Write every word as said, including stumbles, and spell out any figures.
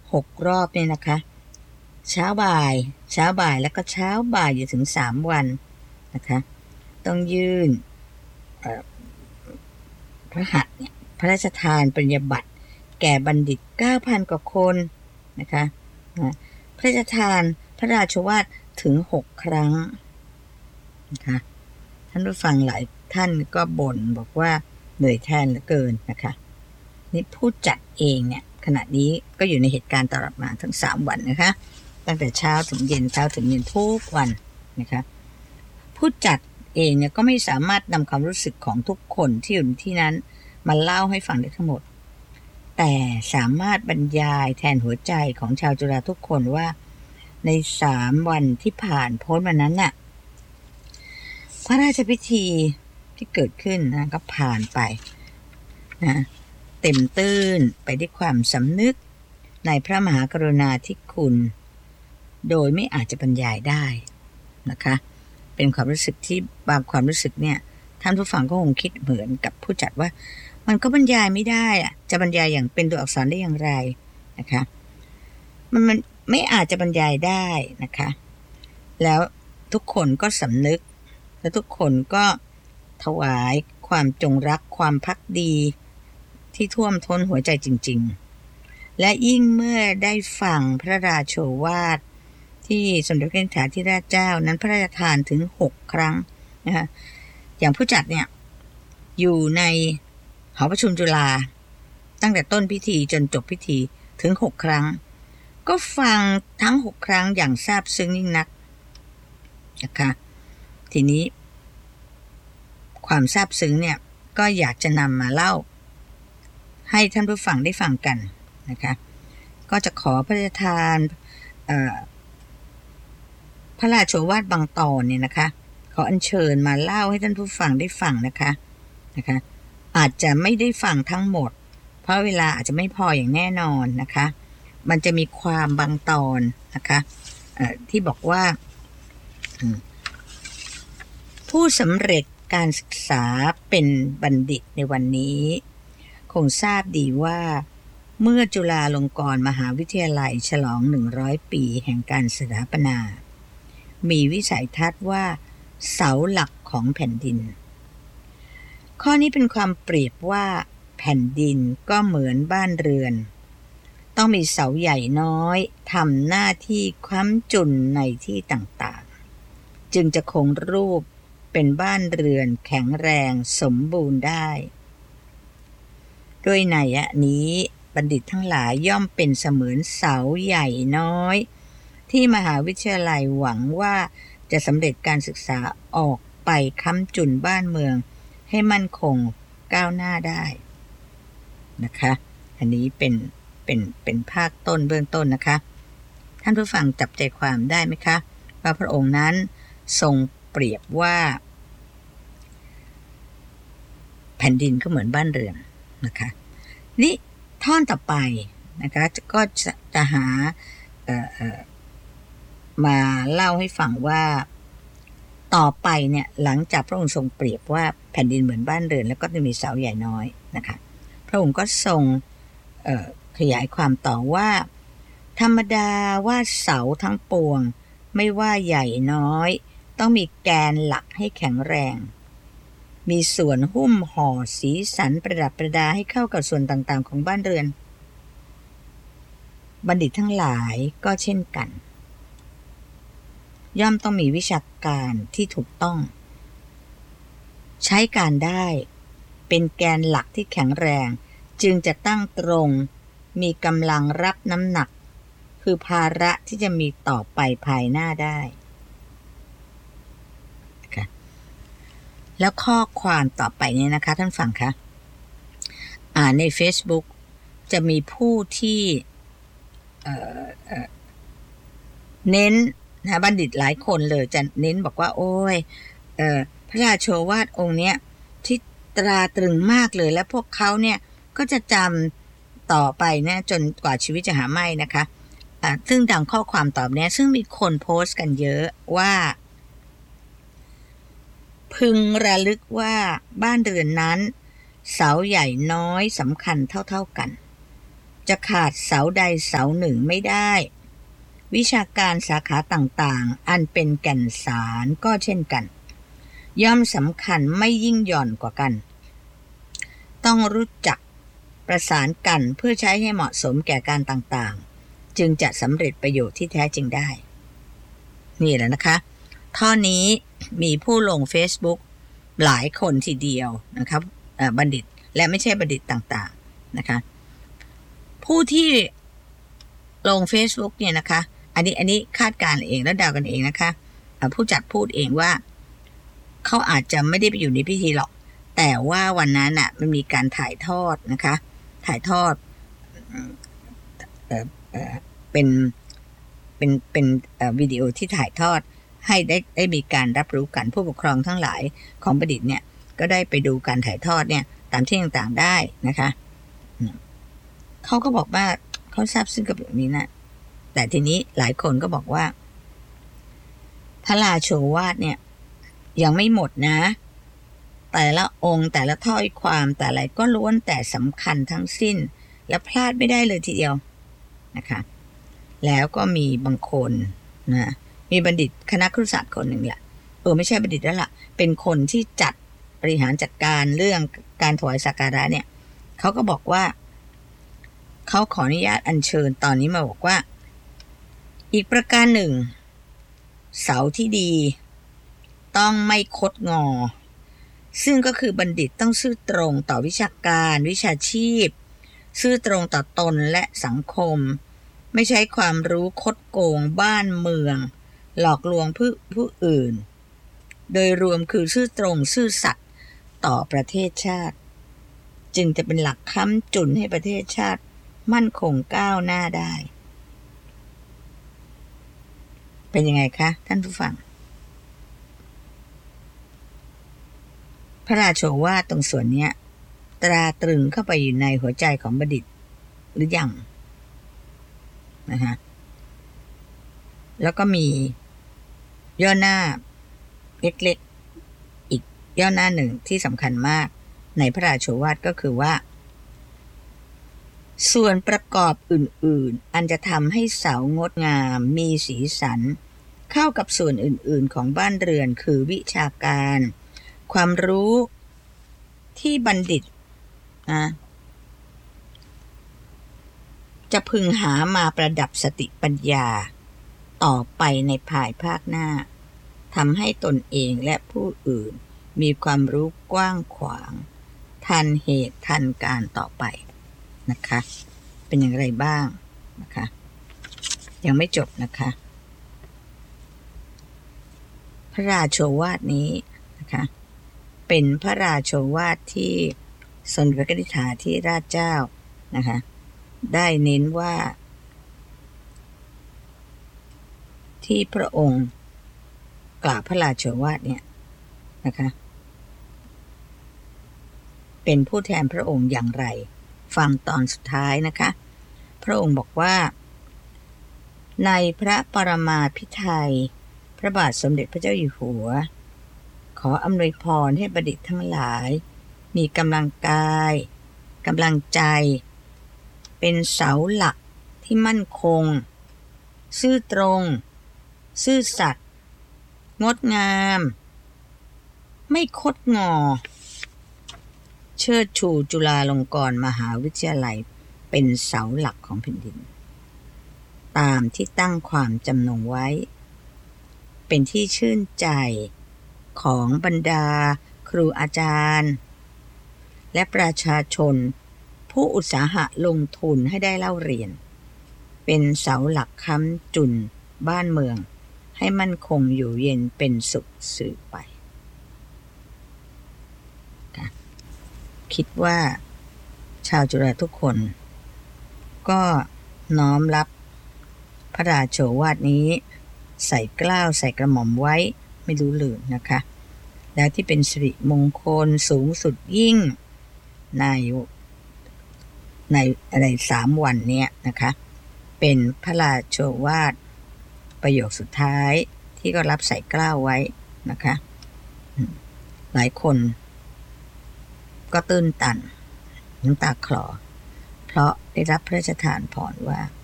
หกรอบเนี่ยนะคะเช้าบ่ายเช้าบ่ายแล้วก็เช้าบ่ายอยู่ถึงสามวันนะคะต้องยื่นพระหัตถ์เนี่ยพระราชทานปริญญาบัตรแก่บัณฑิต เก้าพัน กว่าคนนะคะพระราชทานพระราชวาทถึงหกครั้งนะคะท่านผู้ฟังหลายท่านก็บ่นบอกว่าเหนื่อยแทนเหลือเกินนะคะนี่ผู้จัดเองเนี่ยขณะนี้ก็อยู่ในเหตุการณ์ตลอดมาทั้งสามวันนะคะตั้งแต่เช้าถึงเย็นเช้าถึงเย็นทุกวันนะคะผู้จัดเองเนี่ยก็ไม่สามารถนำความรู้สึกของทุกคนที่อยู่ที่นั้นมาเล่าให้ฟังได้ทั้งหมดแต่สามารถบรรยายแทนหัวใจของชาวจุฬาทุกคนว่าในสามวันที่ผ่านพ้นมานั้นน่ะพระราชพิธีที่เกิดขึ้นนะก็ผ่านไปนะเต็มตื้นไปด้วยความสำนึกในพระมหากรุณาธิคุณโดยไม่อาจจะบรรยายได้นะคะเป็นความรู้สึกที่บางความรู้สึกเนี่ยท่านผู้ฟังก็คงคิดเหมือนกับผู้จัดว่ามันก็บรรยายไม่ได้อะจะบรรยายอย่างเป็นตัวอักษรได้อย่างไรนะคะมันมันไม่อาจจะบรรยายได้นะคะแล้วทุกคนก็สำนึกและทุกคนก็ถวายความจงรักความภักดีที่ท่วมท้นหัวใจจริงๆและยิ่งเมื่อได้ฟังพระราโชวาทที่สมเด็จพระนิธิถาธิราชเจ้านั้นพระราชทานถึงหกครั้งนะคะอย่างผู้จัดเนี่ยอยู่ในหอประชุมจุฬาตั้งแต่ต้นพิธีจนจบพิธีถึงหกครั้งก็ฟังทั้งหกครั้งอย่างซาบซึ้งยิ่งนักนะคะทีนี้ความซาบซึ้งเนี่ยก็อยากจะนำมาเล่าให้ท่านผู้ฟังได้ฟังกันนะคะก็จะขอพระราชทานพระราโชวาทบางตอนเนี่ยนะคะขออัญเชิญมาเล่าให้ท่านผู้ฟังได้ฟังนะคะนะคะอาจจะไม่ได้ฟังทั้งหมดเพราะเวลาอาจจะไม่พออย่างแน่นอนนะคะมันจะมีความบางตอนนะคะที่บอกว่าผู้สำเร็จการศึกษาเป็นบัณฑิตในวันนี้คงทราบดีว่าเมื่อจุฬาลงกรณ์มหาวิทยาลัยฉลองหนึ่งร้อยปีแห่งการสถาปนามีวิสัยทัศน์ว่าเสาหลักของแผ่นดินข้อนี้เป็นความเปรียบว่าแผ่นดินก็เหมือนบ้านเรือนต้องมีเสาใหญ่น้อยทำหน้าที่ค้ำจุนในที่ต่างๆจึงจะคงรูปเป็นบ้านเรือนแข็งแรงสมบูรณ์ได้ด้วยนัยนี้บัณฑิตทั้งหลายย่อมเป็นเสมือนเสาใหญ่น้อยที่มหาวิทยาลัยหวังว่าจะสำเร็จการศึกษาออกไปค้ำจุนบ้านเมืองให้มั่นคงก้าวหน้าได้นะคะอันนี้เป็นเป็นเป็นภาคต้นเบื้องต้นนะคะท่านผู้ฟังจับใจความได้ไหมคะว่าพระองค์นั้นทรงเปรียบว่าแผ่นดินก็เหมือนบ้านเรือนนะคะนี่ท่อนต่อไปนะคะก็จะจะหาเอ่อเอ่อมาเล่าให้ฟังว่าต่อไปเนี่ยหลังจากพระองค์ทรงเปรียบว่าแผ่นดินเหมือนบ้านเรือนแล้วก็จะมีเสาใหญ่น้อยนะคะพระองค์ก็ทรงเอ่อขยายความต่อว่าธรรมดาว่าเสาทั้งปวงไม่ว่าใหญ่น้อยต้องมีแกนหลักให้แข็งแรงมีส่วนหุ้มห่อสีสันประดับประดาให้เข้ากับส่วนต่างๆของบ้านเรือนบัณฑิตทั้งหลายก็เช่นกันย่อมต้องมีวิชาการที่ถูกต้องใช้การได้เป็นแกนหลักที่แข็งแรงจึงจะตั้งตรงมีกำลังรับน้ำหนักคือภาระที่จะมีต่อไปภายหน้าได้แล้วข้อความต่อไปนี้นะคะท่านฟังคะอ่านใน Facebook จะมีผู้ที่เอ่อเอ่อเน้นนะบัณฑิตหลายคนเลยจะเน้นบอกว่าโอ้ยเอ่อพระราโชวาทองค์เนี้ยที่ตราตรึงมากเลยและพวกเขาเนี่ยก็จะจำต่อไปนะจนกว่าชีวิตจะหาไม่นะคะอ่าซึ่งดังข้อความตอบเนี้ยซึ่งมีคนโพสต์กันเยอะว่าพึงระลึกว่าบ้านเรือนนั้นเสาใหญ่น้อยสำคัญเท่าๆกันจะขาดเสาใดเสาหนึ่งไม่ได้วิชาการสาขาต่างๆอันเป็นแก่นสารก็เช่นกันย่อมสำคัญไม่ยิ่งหย่อนกว่ากันต้องรู้จักประสานกันเพื่อใช้ให้เหมาะสมแก่การต่างๆจึงจะสำเร็จประโยชน์ที่แท้จริงได้นี่แหละนะคะท่อนี้มีผู้ลง Facebook หลายคนทีเดียวนะครับบัณฑิตและไม่ใช่บัณฑิตต่างๆนะคะผู้ที่ลง Facebook เนี่ยนะคะอันนี้อันนี้คาดการณ์เองแล้วเดากันเองนะคะผู้จัดพูดเองว่าเขาอาจจะไม่ได้ไปอยู่ในพิธีหรอกแต่ว่าวันนั้นน่ะมันมีการถ่ายทอดนะคะถ่ายทอดเอ่อเอ่อเป็นเป็นเป็นวิดีโอที่ถ่ายทอดให้ได้ได้มีการรับรู้กันผู้ปกครองทั้งหลายของบัณฑิตเนี่ยก็ได้ไปดูการถ่ายทอดเนี่ยตามที่ต่างๆได้นะคะเขาก็บอกว่าเขาทราบซึ้งกับแบบนี้นะแต่ทีนี้หลายคนก็บอกว่าพระราโชวาทเนี่ยยังไม่หมดนะแต่ละองค์แต่ละถ้อยความแต่อะไรก็ล้วนแต่สำคัญทั้งสิ้นและพลาดไม่ได้เลยทีเดียวนะคะแล้วก็มีบางคนนะมีบัณฑิตคณะครุศาสตร์คนหนึ่งแหละเออไม่ใช่บัณฑิตแล้วล่ะเป็นคนที่จัดบริหารจัดการเรื่องการถวายสักการะเนี่ยเขาก็บอกว่าเขาขออนุญาตอัญเชิญตอนนี้มาบอกว่าอีกประการหนึ่งเสาที่ดีต้องไม่คดงอซึ่งก็คือบัณฑิตต้องซื่อตรงต่อวิชาการวิชาชีพซื่อตรงต่อตนและสังคมไม่ใช้ความรู้คดโกงบ้านเมืองหลอกลวงผู้ผู้อื่นโดยรวมคือซื่อตรงซื่อสัตย์ต่อประเทศชาติจึงจะเป็นหลักค้ำจุนให้ประเทศชาติมั่นคงก้าวหน้าได้เป็นยังไงคะท่านผู้ฟังพระราโชวาทตรงส่วนนี้ตราตรึงเข้าไปอยู่ในหัวใจของบัณฑิตหรือยังนะคะแล้วก็มีย่อหน้าเล็กๆอีกย่อหน้าหนึ่งที่สำคัญมากในพระราโชวาทก็คือว่าส่วนประกอบอื่นๆอันจะทำให้เสางดงามมีสีสันเข้ากับส่วนอื่นๆของบ้านเรือนคือวิชาการความรู้ที่บัณฑิตนะจะพึงหามาประดับสติปัญญาต่อไปในภายภาคหน้าทำให้ตนเองและผู้อื่นมีความรู้กว้างขวางทันเหตุทันการต่อไปนะคะเป็นอย่างไรบ้างนะคะยังไม่จบนะคะพระราโชวาทนี้นะคะเป็นพระราโชวาทที่สมเด็จพระนิธิฐาธิราชเจ้านะคะได้เน้นว่าที่พระองค์กล่าวพระราโชวาทเนี่ยนะคะเป็นผู้แทนพระองค์อย่างไรฟังตอนสุดท้ายนะคะพระองค์บอกว่าในพระปรมาภิไธยพระบาทสมเด็จพระเจ้าอยู่หัวขออำนวยพรให้บัณฑิตทั้งหลายมีกำลังกายกำลังใจเป็นเสาหลักที่มั่นคงซื่อตรงซื่อสัตย์งดงามไม่คดงอเชิดชูจุฬาลงกรณ์มหาวิทยาลัยเป็นเสาหลักของแผ่นดินตามที่ตั้งความจำนงไว้เป็นที่ชื่นใจของบรรดาครูอาจารย์และประชาชนผู้อุตสาหะลงทุนให้ได้เล่าเรียนเป็นเสาหลักค้ำจุนบ้านเมืองให้มั่นคงอยู่เย็นเป็นสุขสืบไปคิดว่าชาวจุฬาทุกคนก็น้อมรับพระราโชวาทนี้ใส่เกล้าใส่กระหม่อมไว้ไม่รู้ลืมนะคะแล้วที่เป็นสิริมงคลสูงสุดยิ่งในในอะไรสามวันเนี้ยนะคะเป็นพระราโชวาทประโยคสุดท้ายที่ก็รับใส่เกล้าไว้นะคะหลายคนก็ตื้นตันน้ำตาคลอเพราะได้ได้รับพระราชทานพรว่า